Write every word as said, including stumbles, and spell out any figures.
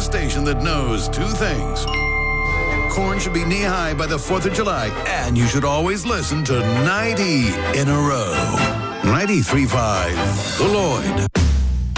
station that knows two things. Corn should be knee-high by the fourth of July, and you should always listen to ninety in a row. ninety-three point five, The Lloyd.